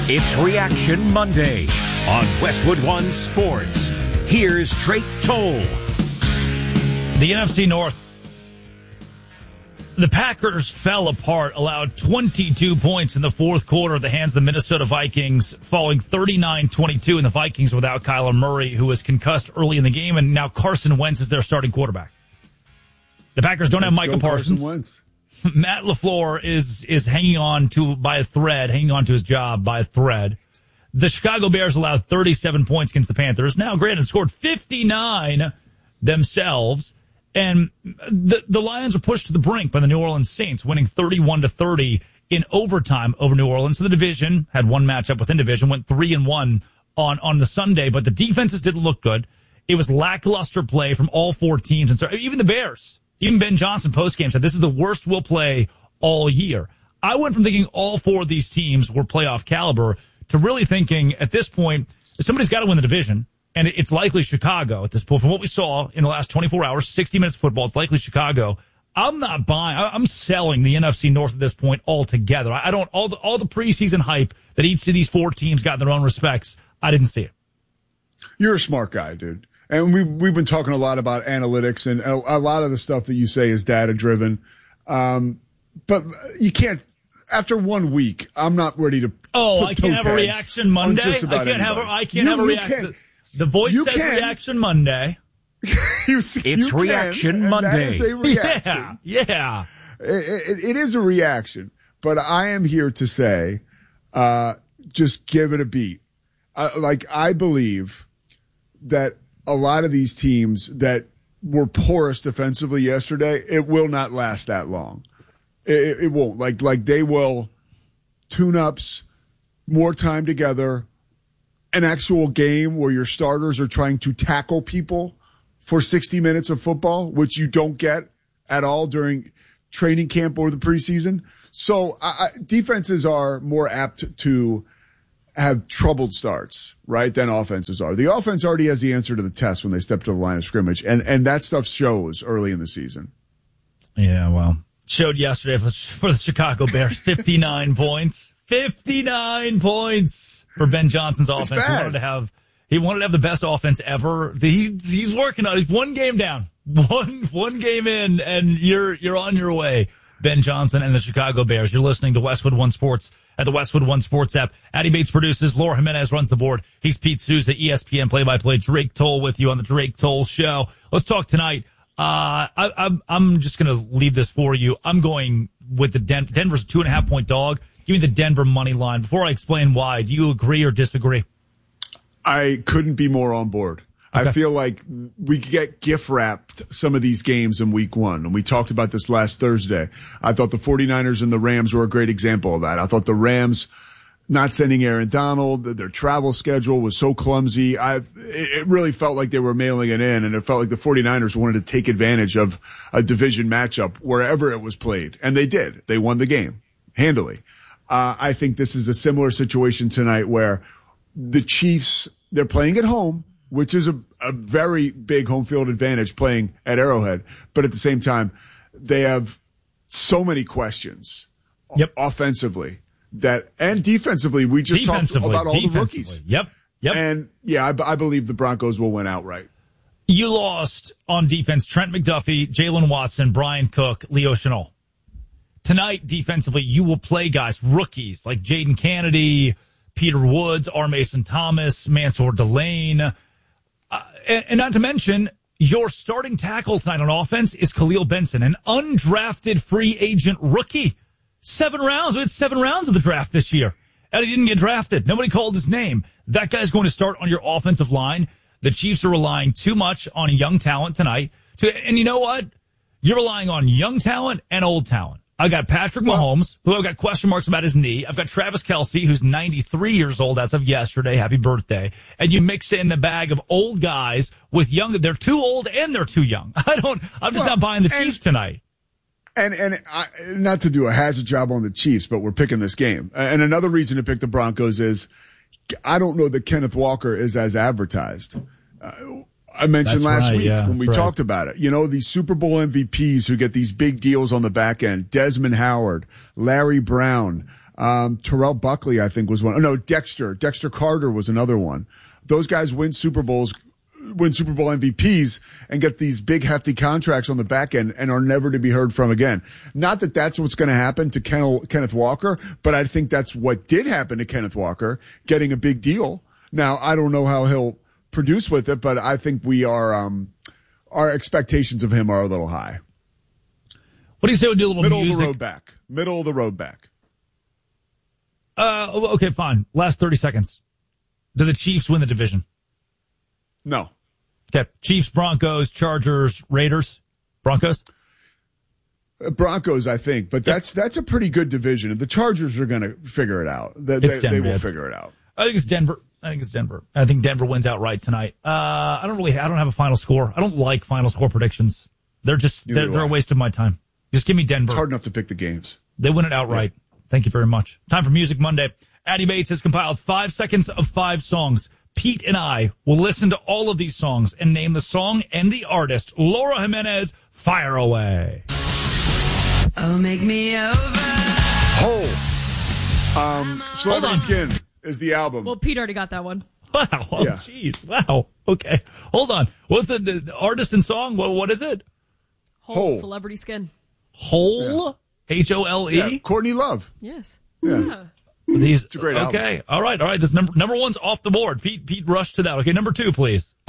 It's Reaction Monday on Westwood One Sports. Here's Drake Toll. The NFC North. The Packers fell apart, allowed 22 points in the fourth quarter at the hands of the Minnesota Vikings, falling 39-22, and the Vikings without Kyler Murray, who was concussed early in the game, and now Carson Wentz is their starting quarterback. The Packers don't have Micah Parsons. Matt LaFleur is hanging on to his job by a thread. The Chicago Bears allowed 37 points against the Panthers. Now, granted, scored 59 themselves, and the Lions are pushed to the brink by the New Orleans Saints, winning 31-30 in overtime over New Orleans. So the division had one matchup within division, went 3-1 on the Sunday, but the defenses didn't look good. It was lackluster play from all four teams, and so even the Bears. Even Ben Johnson postgame said this is the worst we'll play all year. I went from thinking all four of these teams were playoff caliber to really thinking at this point, somebody's got to win the division, and it's likely Chicago at this point. From what we saw in the last 24 hours, 60 minutes of football, it's likely Chicago. I'm not buying. I'm selling the NFC North at this point altogether. I don't all the preseason hype that each of these four teams got in their own respects. I didn't see it. You're a smart guy, dude. And we've been talking a lot about analytics, and a lot of the stuff that you say is data driven. But you can't, after 1 week, I'm not ready to. I can't have a reaction Monday. I can't have a reaction. The voice says reaction Monday. It's reaction Monday. That is a reaction. Yeah. It is a reaction, but I am here to say, just give it a beat. I believe that a lot of these teams that were porous defensively yesterday, it will not last that long. It won't. Like they will tune-ups, more time together, an actual game where your starters are trying to tackle people for 60 minutes of football, which you don't get at all during training camp or the preseason. So defenses are more apt to have troubled starts, right, than offenses are. The offense already has the answer to the test when they step to the line of scrimmage, and that stuff shows early in the season. Yeah, well, showed yesterday for the Chicago Bears, 59 points. 59 points for Ben Johnson's offense. It's bad. He wanted to have the best offense ever. He's working on it. He's one game down. One game in, and you're on your way. Ben Johnson and the Chicago Bears. You're listening to Westwood One Sports at the Westwood One Sports app. Addy Bates produces. Laura Jimenez runs the board. He's Pete Souza, ESPN play-by-play. Drake Toll with you on the Drake Toll Show. Let's talk tonight. I'm just going to leave this for you. I'm going with the Denver's 2.5-point dog. Give me the Denver money line. Before I explain why, do you agree or disagree? I couldn't be more on board. Okay. I feel like we get gift wrapped some of these games in week one. And we talked about this last Thursday. I thought the 49ers and the Rams were a great example of that. I thought the Rams not sending Aaron Donald, their travel schedule was so clumsy. It really felt like they were mailing it in, and it felt like the 49ers wanted to take advantage of a division matchup wherever it was played. And they did. They won the game handily. I think this is a similar situation tonight where the Chiefs, they're playing at home, which is a very big home field advantage playing at Arrowhead. But at the same time, they have so many questions offensively and defensively. We just talked about all the rookies. Yep. And yeah, I believe the Broncos will win outright. You lost on defense Trent McDuffie, Jalen Watson, Brian Cook, Leo Chenal. Tonight, defensively, you will play guys, rookies like Jaden Kennedy, Peter Woods, R. Mason Thomas, Mansour Delane. And not to mention, your starting tackle tonight on offense is Khalil Benson, an undrafted free agent rookie. 7 rounds. We had 7 rounds of the draft this year. And he didn't get drafted. Nobody called his name. That guy's going to start on your offensive line. The Chiefs are relying too much on young talent tonight. And you know what? You're relying on young talent and old talent. I got Patrick Mahomes, who I've got question marks about his knee. I've got Travis Kelce, who's 93 years old as of yesterday. Happy birthday. And you mix in the bag of old guys with young. They're too old and they're too young. I'm just not buying the Chiefs tonight. And not to do a hatchet job on the Chiefs, but we're picking this game. And another reason to pick the Broncos is I don't know that Kenneth Walker is as advertised. I mentioned last week when we talked about it. You know, these Super Bowl MVPs who get these big deals on the back end, Desmond Howard, Larry Brown, Terrell Buckley, I think, was one. Oh, no, Dexter Carter was another one. Those guys win Super Bowl MVPs and get these big hefty contracts on the back end and are never to be heard from again. Not that that's what's going to happen to Kenneth Walker, but I think that's what did happen to Kenneth Walker, getting a big deal. Now, I don't know how he'll produce with it, but I think our expectations of him are a little high. What do you say we do a little Middle music? of the road back. Okay, fine. Last 30 seconds. Do the Chiefs win the division? No. Okay. Chiefs, Broncos, Chargers, Raiders. Broncos? Broncos, I think, but that's a pretty good division. The Chargers are going to figure it out. They will figure it out. I think it's Denver. I think Denver wins outright tonight. I don't have a final score. I don't like final score predictions. They're a waste of my time. Just give me Denver. It's hard enough to pick the games. They win it outright. Yeah. Thank you very much. Time for Music Monday. Addie Bates has compiled 5 seconds of 5 songs. Pete and I will listen to all of these songs and name the song and the artist. Laura Jimenez, fire away. Oh, make me over. Celebrity Skin is the album. Well, Pete already got that one. Wow. Oh, jeez. Yeah. Wow. Okay. Hold on. What's the artist and song? What is it? Hole. Celebrity Skin. Hole? Yeah. Hole? Yeah. Courtney Love. Yes. Yeah. It's a great album. Okay. All right. This number one's off the board. Pete rushed to that. Okay. Number 2, please.